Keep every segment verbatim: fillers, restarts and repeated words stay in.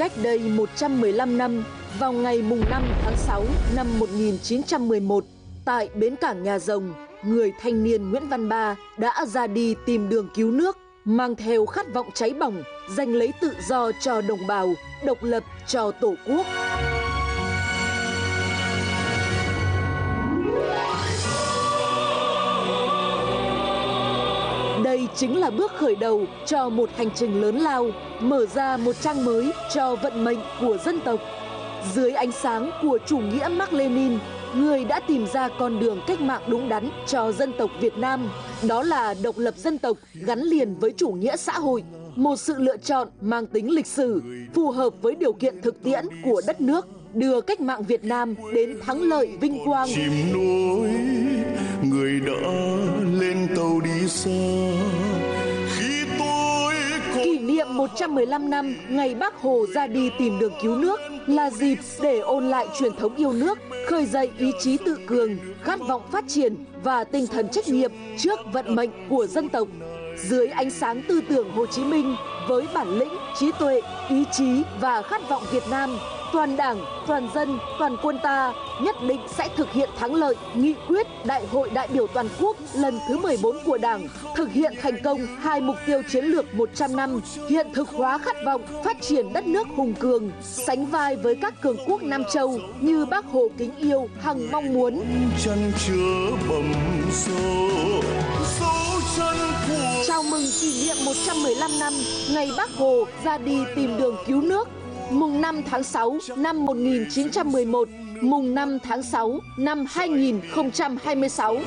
Cách đây một trăm mười lăm năm, vào ngày mùng năm tháng sáu năm một nghìn chín trăm mười một, tại bến cảng Nhà Rồng, người thanh niên Nguyễn Văn Ba đã ra đi tìm đường cứu nước, mang theo khát vọng cháy bỏng, giành lấy tự do cho đồng bào, độc lập cho Tổ quốc. Đây chính là bước khởi đầu cho một hành trình lớn lao, mở ra một trang mới cho vận mệnh của dân tộc. Dưới ánh sáng của chủ nghĩa Mác Lênin, người đã tìm ra con đường cách mạng đúng đắn cho dân tộc Việt Nam. Đó là độc lập dân tộc gắn liền với chủ nghĩa xã hội, một sự lựa chọn mang tính lịch sử, phù hợp với điều kiện thực tiễn của đất nước, đưa cách mạng Việt Nam đến thắng lợi vinh quang. Chìm nổi, người đã lên tàu đi xa. Khi tôi còn... Kỷ niệm một trăm mười lăm năm ngày Bác Hồ ra đi tìm đường cứu nước là dịp để ôn lại truyền thống yêu nước, khơi dậy ý chí tự cường, khát vọng phát triển và tinh thần trách nhiệm trước vận mệnh của dân tộc. Dưới ánh sáng tư tưởng Hồ Chí Minh, với bản lĩnh, trí tuệ, ý chí và khát vọng Việt Nam, toàn Đảng, toàn dân, toàn quân ta nhất định sẽ thực hiện thắng lợi nghị quyết Đại hội đại biểu toàn quốc lần thứ mười bốn của Đảng, thực hiện thành công hai mục tiêu chiến lược một trăm năm, hiện thực hóa khát vọng phát triển đất nước hùng cường, sánh vai với các cường quốc Nam Châu như Bác Hồ kính yêu hằng mong muốn. Chân chứa bầm sâu, dấu chân của... Chào mừng kỷ niệm một trăm mười lăm năm ngày Bác Hồ ra đi tìm đường cứu nước. Mùng năm tháng sáu năm một nghìn chín trăm mười một, mùng năm tháng sáu năm hai nghìn không trăm hai mươi sáu.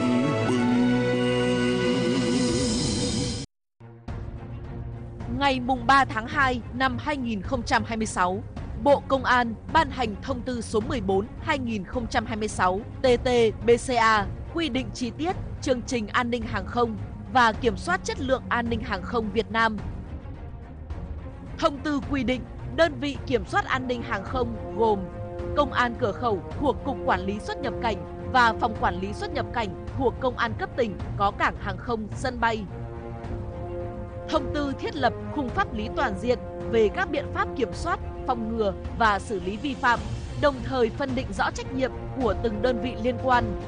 Ngày mùng ba tháng hai năm hai nghìn không trăm hai mươi sáu, Bộ Công an ban hành thông tư số mười bốn trên hai nghìn không trăm hai mươi sáu T T B C A quy định chi tiết chương trình an ninh hàng không và kiểm soát chất lượng an ninh hàng không Việt Nam. Thông tư quy định đơn vị kiểm soát an ninh hàng không gồm Công an cửa khẩu thuộc Cục Quản lý xuất nhập cảnh và Phòng Quản lý xuất nhập cảnh thuộc Công an cấp tỉnh có cảng hàng không, sân bay. Thông tư thiết lập khung pháp lý toàn diện về các biện pháp kiểm soát, phòng ngừa và xử lý vi phạm, đồng thời phân định rõ trách nhiệm của từng đơn vị liên quan.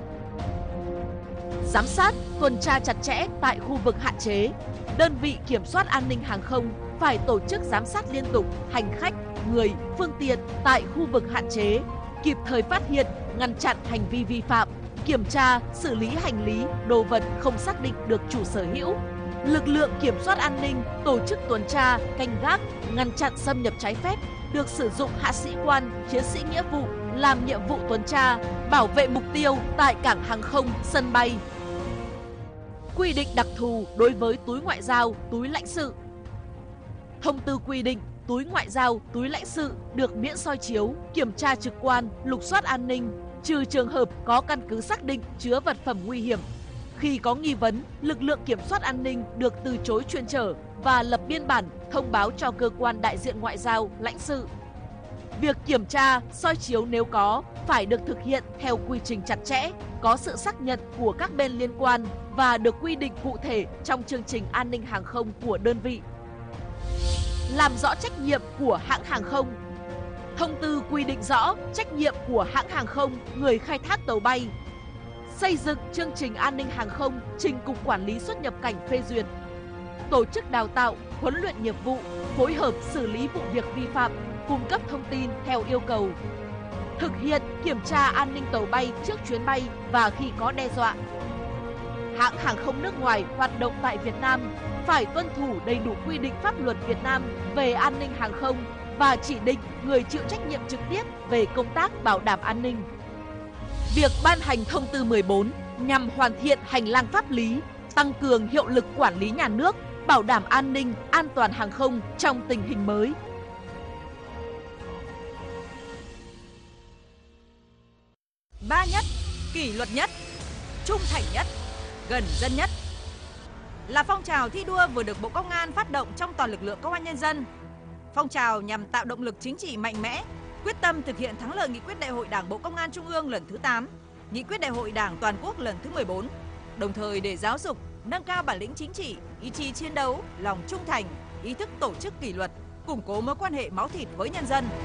Giám sát, tuần tra chặt chẽ tại khu vực hạn chế. Đơn vị kiểm soát an ninh hàng không phải tổ chức giám sát liên tục hành khách, người, phương tiện tại khu vực hạn chế, kịp thời phát hiện, ngăn chặn hành vi vi phạm, kiểm tra, xử lý hành lý, đồ vật không xác định được chủ sở hữu. Lực lượng kiểm soát an ninh tổ chức tuần tra, canh gác, ngăn chặn xâm nhập trái phép, được sử dụng hạ sĩ quan, chiến sĩ nghĩa vụ làm nhiệm vụ tuần tra, bảo vệ mục tiêu tại cảng hàng không, sân bay. Quy định đặc thù đối với túi ngoại giao, túi lãnh sự. Thông tư quy định túi ngoại giao, túi lãnh sự được miễn soi chiếu, kiểm tra trực quan, lục soát an ninh, trừ trường hợp có căn cứ xác định chứa vật phẩm nguy hiểm. Khi có nghi vấn, lực lượng kiểm soát an ninh được từ chối chuyên chở và lập biên bản thông báo cho cơ quan đại diện ngoại giao, lãnh sự. Việc kiểm tra, soi chiếu nếu có phải được thực hiện theo quy trình chặt chẽ, có sự xác nhận của các bên liên quan và được quy định cụ thể trong chương trình an ninh hàng không của đơn vị. Làm rõ trách nhiệm của hãng hàng không. Thông tư quy định rõ trách nhiệm của hãng hàng không, người khai thác tàu bay. Xây dựng chương trình an ninh hàng không trình Cục Quản lý xuất nhập cảnh phê duyệt. Tổ chức đào tạo, huấn luyện nghiệp vụ, phối hợp xử lý vụ việc vi phạm, cung cấp thông tin theo yêu cầu. Thực hiện kiểm tra an ninh tàu bay trước chuyến bay và khi có đe dọa. Hãng hàng không nước ngoài hoạt động tại Việt Nam phải tuân thủ đầy đủ quy định pháp luật Việt Nam về an ninh hàng không và chỉ định người chịu trách nhiệm trực tiếp về công tác bảo đảm an ninh. Việc ban hành thông tư mười bốn nhằm hoàn thiện hành lang pháp lý, tăng cường hiệu lực quản lý nhà nước, bảo đảm an ninh, an toàn hàng không trong tình hình mới. Ba nhất, kỷ luật nhất, trung thành nhất, gần dân nhất là phong trào thi đua vừa được Bộ Công an phát động trong toàn lực lượng Công an nhân dân. Phong trào nhằm tạo động lực chính trị mạnh mẽ, quyết tâm thực hiện thắng lợi nghị quyết Đại hội Đảng Bộ Công an Trung ương lần thứ tám, nghị quyết Đại hội Đảng toàn quốc lần thứ mười bốn, đồng thời để giáo dục, nâng cao bản lĩnh chính trị, ý chí chiến đấu, lòng trung thành, ý thức tổ chức kỷ luật, củng cố mối quan hệ máu thịt với nhân dân.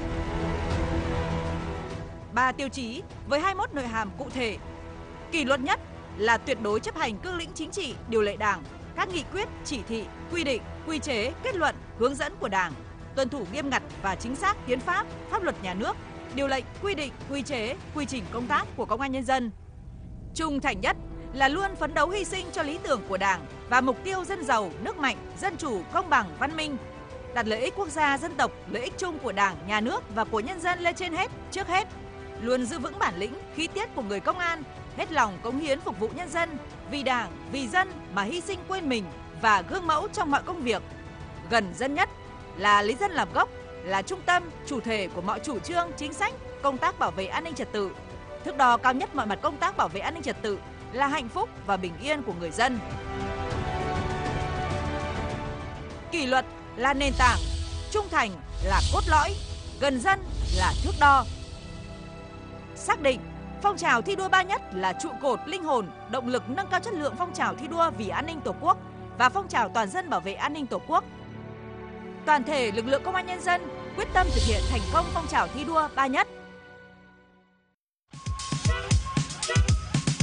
Ba tiêu chí với hai mươi mốt nội hàm cụ thể. Kỷ luật nhất là tuyệt đối chấp hành cương lĩnh chính trị, điều lệ Đảng, các nghị quyết, chỉ thị, quy định, quy chế, kết luận, hướng dẫn của Đảng, tuân thủ nghiêm ngặt và chính xác hiến pháp, pháp luật nhà nước, điều lệnh, quy định, quy chế, quy trình công tác của Công an Nhân dân. Trung thành nhất là luôn phấn đấu hy sinh cho lý tưởng của Đảng và mục tiêu dân giàu, nước mạnh, dân chủ, công bằng, văn minh, đặt lợi ích quốc gia, dân tộc, lợi ích chung của Đảng, nhà nước và của nhân dân lên trên hết, trước hết. Luôn giữ vững bản lĩnh, khí tiết của người công an, hết lòng cống hiến phục vụ nhân dân, vì Đảng, vì dân mà hy sinh quên mình và gương mẫu trong mọi công việc. Gần dân nhất là lấy dân làm gốc, là trung tâm, chủ thể của mọi chủ trương, chính sách, công tác bảo vệ an ninh trật tự. Thước đo cao nhất mọi mặt công tác bảo vệ an ninh trật tự là hạnh phúc và bình yên của người dân. Kỷ luật là nền tảng, trung thành là cốt lõi, gần dân là thước đo. Xác định phong trào thi đua ba nhất là trụ cột, linh hồn, động lực nâng cao chất lượng phong trào thi đua vì an ninh Tổ quốc và phong trào toàn dân bảo vệ an ninh Tổ quốc. Toàn thể lực lượng Công an Nhân dân quyết tâm thực hiện thành công phong trào thi đua ba nhất.